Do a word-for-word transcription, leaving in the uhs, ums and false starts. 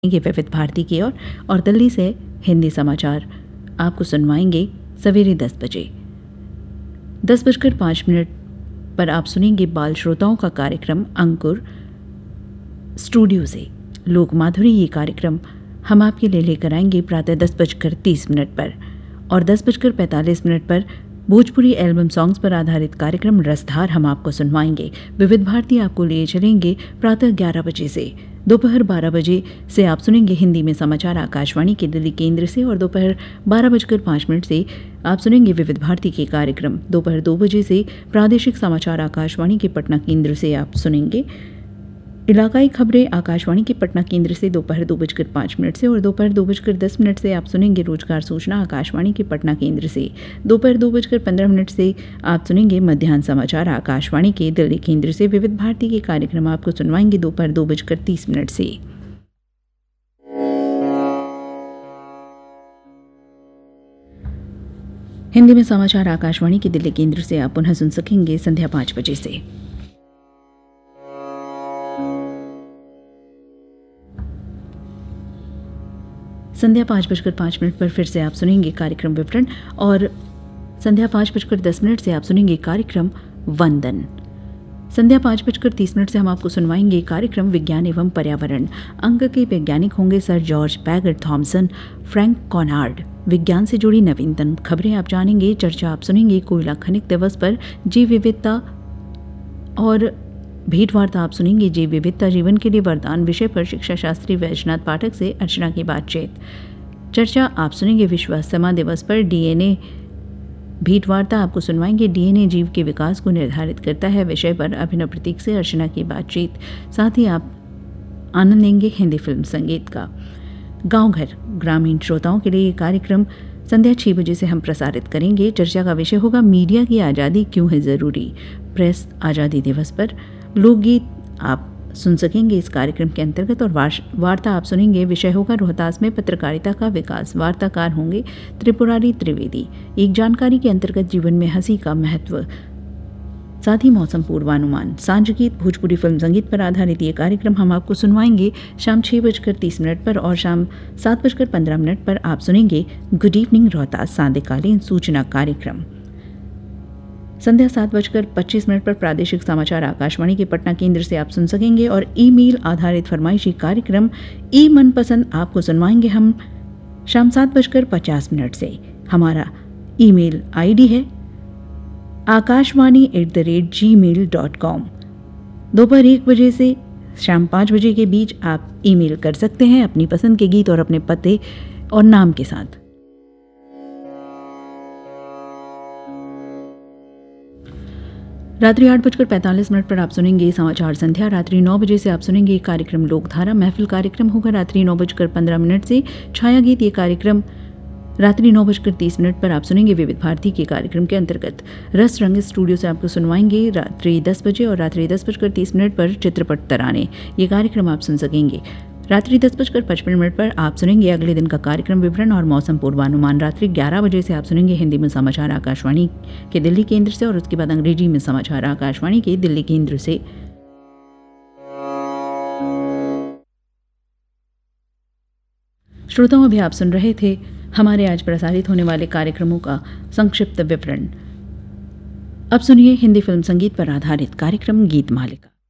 ये विविध भारती की ओर और, और दिल्ली से हिंदी समाचार आपको सुनवाएंगे सवेरे दस बजे। दस बजकर पाँच मिनट पर आप सुनेंगे बाल श्रोताओं का कार्यक्रम अंकुर स्टूडियो से लोक माधुरी। ये कार्यक्रम हम आपके लिए लेकर आएंगे प्रातः दस बजकर तीस मिनट पर और दस बजकर पैंतालीस मिनट पर भोजपुरी एल्बम सॉन्ग्स पर आधारित कार्यक्रम रसधार हम आपको सुनवाएंगे। विविध भारती आपको लिए चलेंगे प्रातः ग्यारह बजे से। दोपहर बारह बजे से आप सुनेंगे हिंदी में समाचार आकाशवाणी के दिल्ली केंद्र से और दोपहर बारह बजकर पाँच मिनट से आप सुनेंगे विविध भारती के कार्यक्रम। दोपहर दो बजे से प्रादेशिक समाचार आकाशवाणी के पटना केंद्र से आप सुनेंगे इलाकाई खबरें आकाशवाणी के पटना केंद्र से दोपहर दो बजकर पाँच मिनट से और दोपहर दो बजकर दस मिनट से आप सुनेंगे रोजगार सूचना आकाशवाणी के पटना केंद्र से। दोपहर दो बजकर पंद्रह मिनट से आप सुनेंगे मध्याह्न समाचार आकाशवाणी के दिल्ली केंद्र से। विविध भारती के कार्यक्रम आपको सुनवाएंगे दोपहर दो बजकर तीस मिनट से। हिंदी में समाचार आकाशवाणी के दिल्ली केंद्र से आप पुनः सुन सकेंगे संध्या पाँच बजे से। संध्या पाँच बजकर पाँच मिनट पर फिर से आप सुनेंगे कार्यक्रम विवरण और संध्या पाँच बजकर दस मिनट से आप सुनेंगे कार्यक्रम वंदन। संध्या पाँच बजकर तीस मिनट से हम आपको सुनवाएंगे कार्यक्रम विज्ञान एवं पर्यावरण। अंक के वैज्ञानिक होंगे सर जॉर्ज पैगर थॉमसन, फ्रैंक कॉनार्ड। विज्ञान से जुड़ी नवीनतम खबरें आप जानेंगे। चर्चा आप सुनेंगे कोयला खनिक दिवस पर जैव विविधता और भेंट वार्ता आप सुनेंगे जैव विविधता जीवन के लिए वरदान विषय पर शिक्षा शास्त्री वैजनाथ पाठक से अर्चना की बातचीत। चर्चा आप सुनेंगे विश्व अस्थमा दिवस पर डीएनए। भेंट वार्ता आपको सुनवाएंगे डीएनए जीव के विकास को निर्धारित करता है विषय पर अभिनव प्रतीक से अर्चना की बातचीत। साथ ही आप आनंद लेंगे हिंदी फिल्म संगीत का। गांव घर ग्रामीण श्रोताओं के लिए ये कार्यक्रम संध्या छः बजे से हम प्रसारित करेंगे। चर्चा का विषय होगा मीडिया की आज़ादी क्यों है ज़रूरी। प्रेस आज़ादी दिवस पर लोकगीत आप सुन सकेंगे इस कार्यक्रम के अंतर्गत और वार्ता आप सुनेंगे विषय होगा रोहतास में पत्रकारिता का विकास। वार्ताकार होंगे त्रिपुरारी त्रिवेदी। एक जानकारी के अंतर्गत जीवन में हंसी का महत्व। साथ ही मौसम पूर्वानुमान। सांझ गीत भोजपुरी फिल्म संगीत पर आधारित ये कार्यक्रम हम आपको सुनवाएंगे शाम छः बजकर तीस मिनट पर और शाम सात बजकर पंद्रह मिनट पर आप सुनेंगे गुड इवनिंग रोहतास सांध्यकालीन सूचना कार्यक्रम। संध्या सात बजकर पच्चीस मिनट पर प्रादेशिक समाचार आकाशवाणी के पटना केंद्र से आप सुन सकेंगे और ईमेल आधारित फरमाइशी कार्यक्रम ई मनपसंद आपको सुनवाएंगे हम शाम सात बजकर पचास मिनट से। हमारा ईमेल आईडी है Akashvani at the rate ji mail dot com. दोपहर एक बजे से शाम पाँच बजे के बीच आप ईमेल कर सकते हैं अपनी पसंद के गीत और अपने पते और नाम के साथ। रात्रि आठ बजकर पैंतालीस मिनट पर आप सुनेंगे समाचार संध्या। रात्रि नौ बजे से आप सुनेंगे कार्यक्रम लोकधारा। महफिल कार्यक्रम होगा रात्रि नौ बजकर पंद्रह मिनट से। छाया गीत ये कार्यक्रम रात्रि नौ बजकर तीस मिनट पर आप सुनेंगे विविध भारती के कार्यक्रम के अंतर्गत। रस रंग स्टूडियो से आपको सुनवाएंगे रात्रि दस बजे और रात्रि दस बजकर तीस मिनट पर चित्रपट तराने ये कार्यक्रम आप सुन सकेंगे। रात्रि दस बजकर पचपन मिनट पर आप सुनेंगे अगले दिन का कार्यक्रम विवरण और मौसम पूर्वानुमान। रात्रि ग्यारह बजे से आप सुनेंगे हिंदी में समाचार आकाशवाणी के दिल्ली केंद्र से और उसके बाद अंग्रेजी में समाचार आकाशवाणी के दिल्ली केंद्र से। श्रोताओं अभी आप सुन रहे थे हमारे आज प्रसारित होने वाले कार्यक्रमों का संक्षिप्त विवरण। अब सुनिए हिंदी फिल्म संगीत पर आधारित कार्यक्रम गीत मालिका।